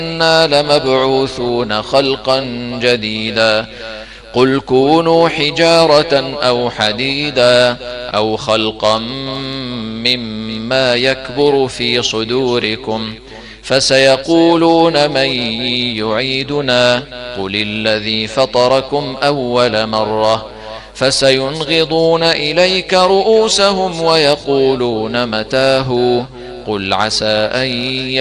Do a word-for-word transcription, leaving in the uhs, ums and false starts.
إنا لمبعوثون خلقا جديدا قل كونوا حجارة أو حديدا أو خلقا مما يكبر في صدوركم فسيقولون من يعيدنا قل الذي فطركم أول مرة فسينغضون إليك رؤوسهم ويقولون متاه قل عسى أن